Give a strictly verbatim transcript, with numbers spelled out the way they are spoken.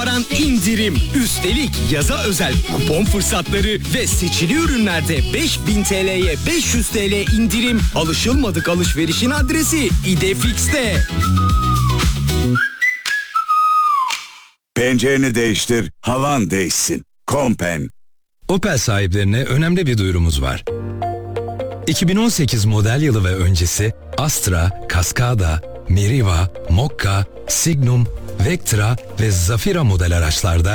Aran indirim. Üstelik yaza özel kupon fırsatları ve seçili ürünlerde beş bin T L'ye beş yüz T L indirim. Alışılmadık alışverişin adresi İdefix'te. Pencereni değiştir, havan değişsin. Kompen. Opel sahiplerine önemli bir duyurumuz var. iki bin on sekiz model yılı ve öncesi Astra, Cascada, Meriva, Mokka, Signum, Vectra ve Zafira model araçlarda